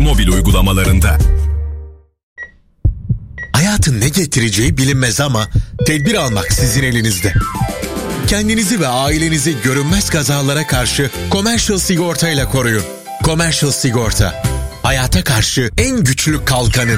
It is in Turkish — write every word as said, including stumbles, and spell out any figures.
mobil uygulamalarında. Hayatın ne getireceği bilinmez ama tedbir almak sizin elinizde. Kendinizi ve ailenizi görünmez kazalara karşı Commercial Sigorta ile koruyun. Commercial Sigorta, hayata karşı en güçlü kalkanın.